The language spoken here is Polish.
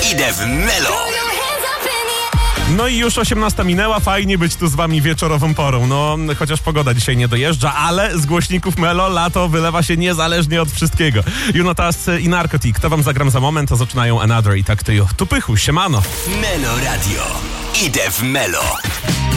Idę w Melo. No i już 18 minęła, fajnie być tu z wami wieczorową porą. No, chociaż pogoda dzisiaj nie dojeżdża, ale z głośników Melo lato wylewa się niezależnie od wszystkiego. Junotas i Narcotic, to wam zagram za moment, to zaczynają Another i tak to tu pychu, siemano. Melo Radio. Idę w Melo.